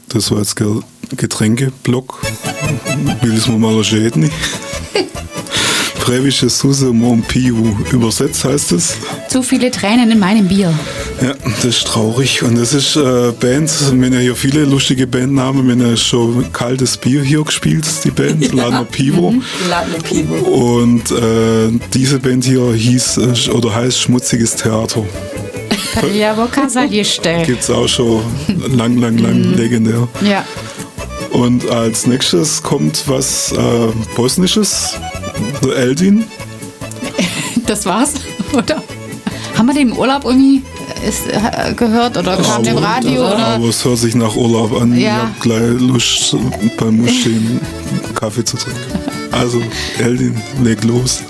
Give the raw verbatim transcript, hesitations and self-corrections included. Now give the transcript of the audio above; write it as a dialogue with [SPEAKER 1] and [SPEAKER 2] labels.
[SPEAKER 1] Das war jetzt der Getränkeblock. Will mir mal schäden. Prevische Suse Mon Piu. Übersetzt heißt es.
[SPEAKER 2] Zu viele Tränen in meinem Bier.
[SPEAKER 1] Ja, das ist traurig. Und das ist äh, Band, wir haben ja hier viele lustige Bandnamen. Wir haben ja schon Kaltes Bier hier gespielt, die Band, ja. Ladner Pivo.
[SPEAKER 3] Mhm. Ladner Pivo.
[SPEAKER 1] Und äh, diese Band hier hieß äh, oder heißt Schmutziges Theater.
[SPEAKER 2] Ja, wo kann es gestellt?
[SPEAKER 1] Gibt's auch schon lang, lang, lang
[SPEAKER 2] Mhm.
[SPEAKER 1] legendär.
[SPEAKER 2] Ja.
[SPEAKER 1] Und als nächstes kommt was äh, Bosnisches, der Eldin.
[SPEAKER 2] Das war's, oder? Haben wir den im Urlaub irgendwie ist, äh, gehört oder kam der im Radio?
[SPEAKER 1] Aber,
[SPEAKER 2] Oder?
[SPEAKER 1] aber es hört sich nach Urlaub an.
[SPEAKER 2] Ja.
[SPEAKER 1] Ich hab gleich Lust, beim Muscheln Kaffee zu trinken. Also, Eldin, leg los.